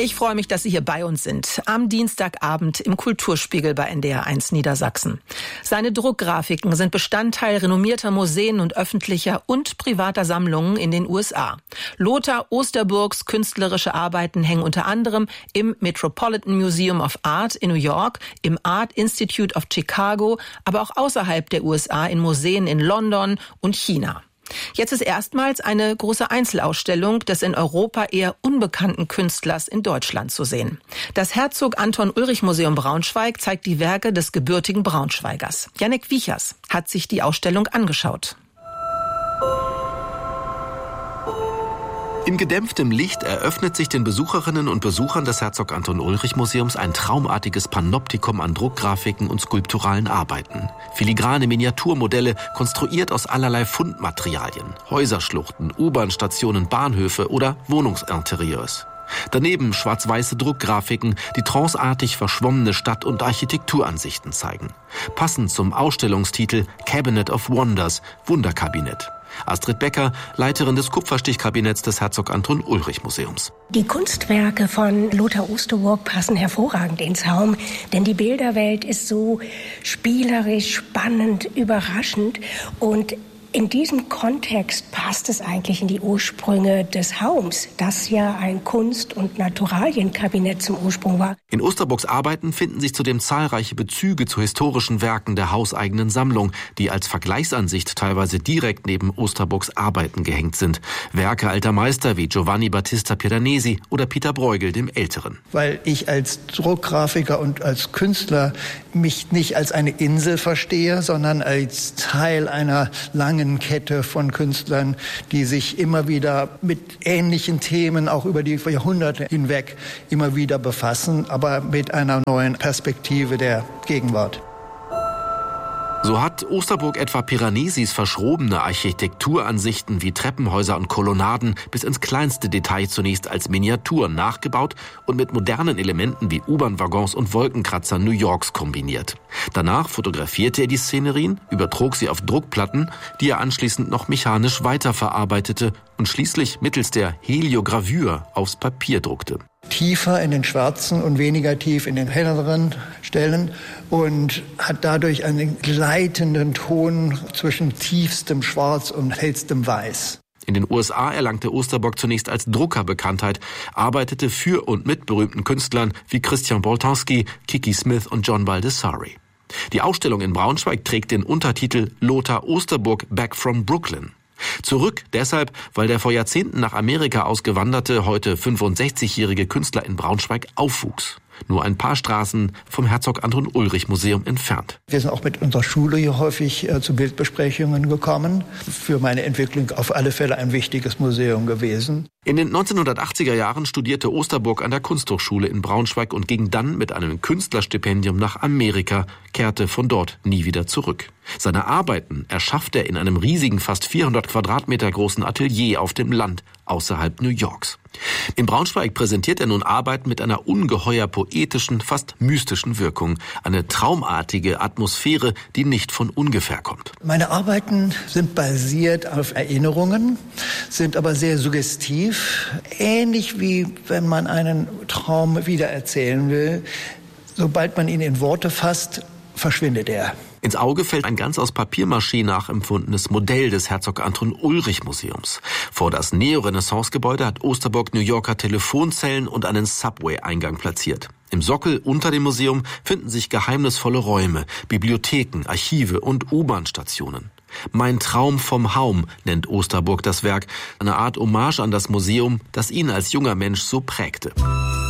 Ich freue mich, dass Sie hier bei uns sind. Am Dienstagabend im Kulturspiegel bei NDR1 Niedersachsen. Seine Druckgrafiken sind Bestandteil renommierter Museen und öffentlicher und privater Sammlungen in den USA. Lothar Osterburgs künstlerische Arbeiten hängen unter anderem im Metropolitan Museum of Art in New York, im Art Institute of Chicago, aber auch außerhalb der USA in Museen in London und China. Jetzt ist erstmals eine große Einzelausstellung des in Europa eher unbekannten Künstlers in Deutschland zu sehen. Das Herzog-Anton-Ulrich-Museum Braunschweig zeigt die Werke des gebürtigen Braunschweigers. Jannik Wiechers hat sich die Ausstellung angeschaut. In gedämpftem Licht eröffnet sich den Besucherinnen und Besuchern des Herzog-Anton-Ulrich-Museums ein traumartiges Panoptikum an Druckgrafiken und skulpturalen Arbeiten. Filigrane Miniaturmodelle, konstruiert aus allerlei Fundmaterialien, Häuserschluchten, U-Bahn-Stationen, Bahnhöfe oder Wohnungsinterieurs. Daneben schwarz-weiße Druckgrafiken, die tranceartig verschwommene Stadt- und Architekturansichten zeigen. Passend zum Ausstellungstitel Cabinet of Wonders, Wunderkabinett. Astrid Becker, Leiterin des Kupferstichkabinetts des Herzog-Anton-Ulrich-Museums. Die Kunstwerke von Lothar Osterburg passen hervorragend ins Raum, denn die Bilderwelt ist so spielerisch, spannend, überraschend und in diesem Kontext passt es eigentlich in die Ursprünge des Haums, das ja ein Kunst- und Naturalienkabinett zum Ursprung war. In Osterburgs Arbeiten finden sich zudem zahlreiche Bezüge zu historischen Werken der hauseigenen Sammlung, die als Vergleichsansicht teilweise direkt neben Osterburgs Arbeiten gehängt sind. Werke alter Meister wie Giovanni Battista Piranesi oder Peter Bruegel dem Älteren. Weil ich als Druckgrafiker und als Künstler mich nicht als eine Insel verstehe, sondern als Teil einer langen Kette von Künstlern, die sich immer wieder mit ähnlichen Themen auch über die Jahrhunderte hinweg immer wieder befassen, aber mit einer neuen Perspektive der Gegenwart. So hat Osterburg etwa Piranesis verschrobene Architekturansichten wie Treppenhäuser und Kolonnaden bis ins kleinste Detail zunächst als Miniaturen nachgebaut und mit modernen Elementen wie U-Bahn-Waggons und Wolkenkratzern New Yorks kombiniert. Danach fotografierte er die Szenerien, übertrug sie auf Druckplatten, die er anschließend noch mechanisch weiterverarbeitete und schließlich mittels der Heliogravür aufs Papier druckte. Tiefer in den schwarzen und weniger tief in den helleren Stellen und hat dadurch einen gleitenden Ton zwischen tiefstem Schwarz und hellstem Weiß. In den USA erlangte Osterburg zunächst als Drucker Bekanntheit, arbeitete für und mit berühmten Künstlern wie Christian Boltanski, Kiki Smith und John Baldessari. Die Ausstellung in Braunschweig trägt den Untertitel Lothar Osterburg Back from Brooklyn. Zurück deshalb, weil der vor Jahrzehnten nach Amerika ausgewanderte, heute 65-jährige Künstler in Braunschweig aufwuchs. Nur ein paar Straßen vom Herzog-Anton-Ulrich-Museum entfernt. Wir sind auch mit unserer Schule hier häufig zu Bildbesprechungen gekommen. Für meine Entwicklung auf alle Fälle ein wichtiges Museum gewesen. In den 1980er Jahren studierte Osterburg an der Kunsthochschule in Braunschweig und ging dann mit einem Künstlerstipendium nach Amerika, kehrte von dort nie wieder zurück. Seine Arbeiten erschaffte er in einem riesigen, fast 400 Quadratmeter großen Atelier auf dem Land außerhalb New Yorks. In Braunschweig präsentiert er nun Arbeiten mit einer ungeheuer poetischen, fast mystischen Wirkung. Eine traumartige Atmosphäre, die nicht von ungefähr kommt. Meine Arbeiten sind basiert auf Erinnerungen, sind aber sehr suggestiv. Ähnlich wie wenn man einen Traum wiedererzählen will. Sobald man ihn in Worte fasst, verschwindet er. Ins Auge fällt ein ganz aus Papiermaché nachempfundenes Modell des Herzog-Anton-Ulrich-Museums. Vor das Neorenaissance-Gebäude hat Osterburg New Yorker Telefonzellen und einen Subway-Eingang platziert. Im Sockel unter dem Museum finden sich geheimnisvolle Räume, Bibliotheken, Archive und U-Bahn-Stationen. Mein Traum vom Haum nennt Osterburg das Werk, eine Art Hommage an das Museum, das ihn als junger Mensch so prägte.